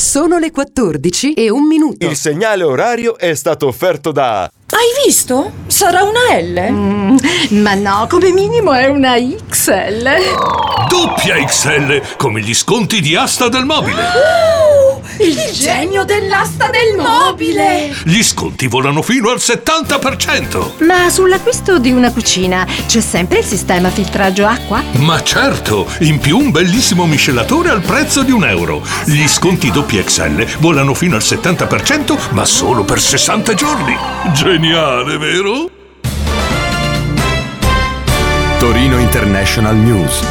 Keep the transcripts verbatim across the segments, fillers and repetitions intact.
Sono le quattordici e un minuto. Il segnale orario è stato offerto da... Hai visto? Sarà una L? Mm, ma no, come minimo è una X L. Doppia X L, come gli sconti di Asta del Mobile. Uh, il, il genio dell'asta del mobile. Gli sconti volano fino al settanta per cento. Ma sull'acquisto di una cucina c'è sempre il sistema filtraggio acqua? Ma certo, in più un bellissimo miscelatore al prezzo di un euro. Gli sconti doppia X L volano fino al settanta per cento, ma solo per sessanta giorni. Geniale, vero? Torino International News.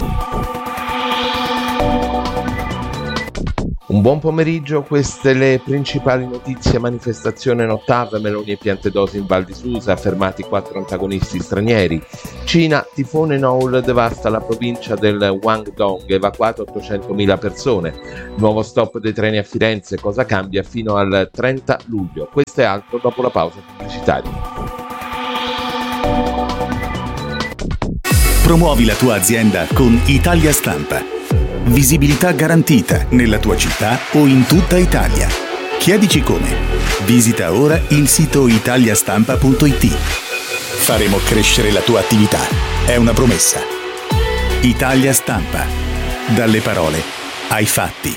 Un buon pomeriggio, queste le principali notizie. Manifestazione Nottav, Meloni e Piantedosi in Val di Susa, fermati quattro antagonisti stranieri. Cina, tifone Noul devasta la provincia del Guangdong, evacuato ottocentomila persone. Nuovo stop dei treni a Firenze, cosa cambia fino al trenta luglio. Questo è altro dopo la pausa pubblicitaria. Promuovi la tua azienda con Italia Stampa. Visibilità garantita nella tua città o in tutta Italia. Chiedici come. Visita ora il sito italiastampa punto it. Faremo crescere la tua attività. È una promessa. Italia Stampa. Dalle parole ai fatti.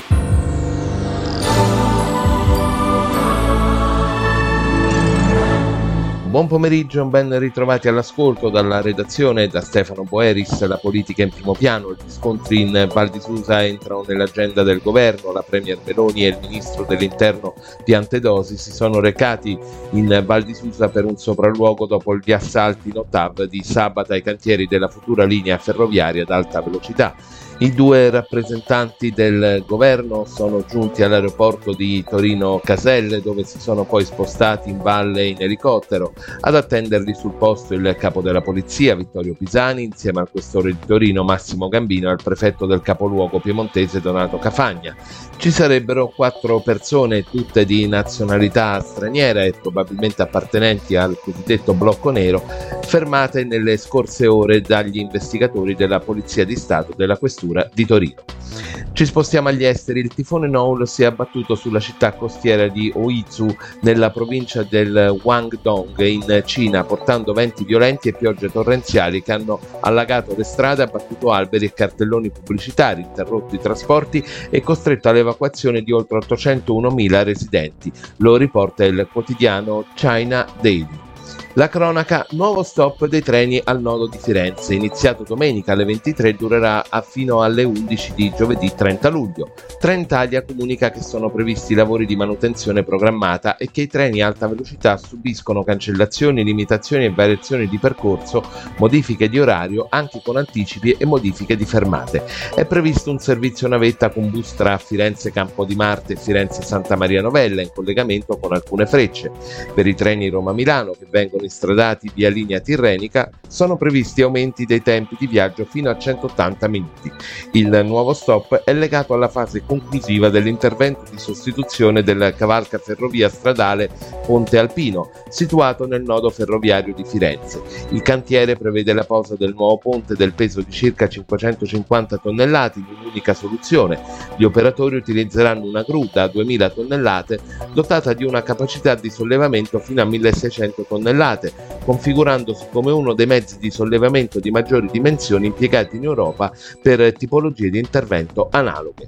Buon pomeriggio, ben ritrovati all'ascolto dalla redazione. Da Stefano Boeris. La politica in primo piano, gli scontri in Val di Susa entrano nell'agenda del governo. La premier Meloni e il ministro dell'interno Piantedosi si sono recati in Val di Susa per un sopralluogo dopo gli assalti in Nottav di sabato ai cantieri della futura linea ferroviaria ad alta velocità. I due rappresentanti del governo sono giunti all'aeroporto di Torino Caselle, dove si sono poi spostati in valle in elicottero. Ad attenderli sul posto il capo della polizia Vittorio Pisani, insieme al questore di Torino Massimo Gambino e al prefetto del capoluogo piemontese Donato Cafagna. Ci sarebbero quattro persone, tutte di nazionalità straniera e probabilmente appartenenti al cosiddetto blocco nero, fermate nelle scorse ore dagli investigatori della Polizia di Stato della Questura di Torino. Ci spostiamo agli esteri. Il tifone Noul si è abbattuto sulla città costiera di Oizu nella provincia del Guangdong in Cina, portando venti violenti e piogge torrenziali che hanno allagato le strade, abbattuto alberi e cartelloni pubblicitari, interrotto i trasporti e costretto all'evacuazione di oltre ottocentounomila residenti. Lo riporta il quotidiano China Daily. La cronaca, nuovo stop dei treni al nodo di Firenze, iniziato domenica alle ventitré, durerà a fino alle undici di giovedì trenta luglio. Trenitalia comunica che sono previsti lavori di manutenzione programmata e che i treni a alta velocità subiscono cancellazioni, limitazioni e variazioni di percorso, modifiche di orario, anche con anticipi e modifiche di fermate. È previsto un servizio navetta con bus tra Firenze Campo di Marte e Firenze Santa Maria Novella, in collegamento con alcune frecce. Per i treni Roma-Milano che vengono instradati via linea tirrenica sono previsti aumenti dei tempi di viaggio fino a centottanta minuti. Il nuovo stop è legato alla fase conclusiva dell'intervento di sostituzione del cavalca ferrovia stradale Ponte Alpino, situato nel nodo ferroviario di Firenze. Il cantiere prevede la posa del nuovo ponte del peso di circa cinquecentocinquanta tonnellate in un'unica soluzione. Gli operatori utilizzeranno una gru da duemila tonnellate dotata di una capacità di sollevamento fino a milleseicento tonnellate, configurandosi come uno dei mezzi di sollevamento di maggiori dimensioni impiegati in Europa per tipologie di intervento analoghe.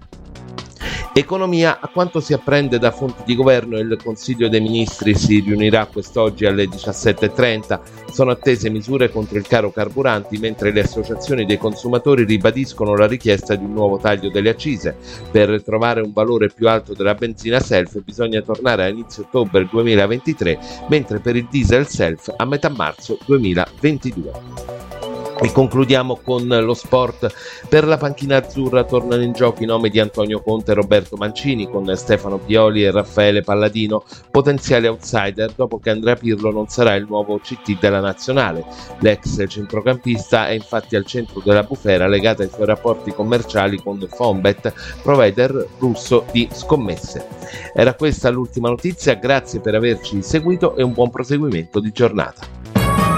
Economia, a quanto si apprende da fonti di governo, il Consiglio dei Ministri si riunirà quest'oggi alle diciassette e trenta. Sono attese misure contro il caro carburanti, mentre le associazioni dei consumatori ribadiscono la richiesta di un nuovo taglio delle accise. Per trovare un valore più alto della benzina self bisogna tornare a inizio ottobre duemilaventitré, mentre per il diesel self a metà marzo duemilaventidue. E concludiamo con lo sport. Per la panchina azzurra tornano in gioco i nomi di Antonio Conte e Roberto Mancini, con Stefano Pioli e Raffaele Palladino potenziali outsider dopo che Andrea Pirlo non sarà il nuovo C T della nazionale. L'ex centrocampista è infatti al centro della bufera legata ai suoi rapporti commerciali con Fonbet, provider russo di scommesse. Era questa l'ultima notizia, grazie per averci seguito e un buon proseguimento di giornata.